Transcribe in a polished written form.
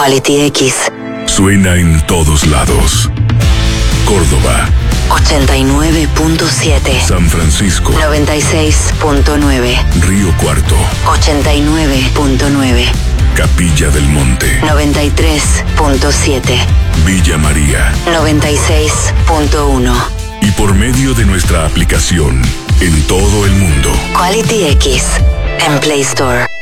Quality X. Suena en todos lados. Córdoba 89.7. San Francisco 96.9. Río Cuarto 89.9. Capilla del Monte 93.7. Villa María 96.1. y por medio de nuestra aplicación en todo el mundo. Quality X en Play Store.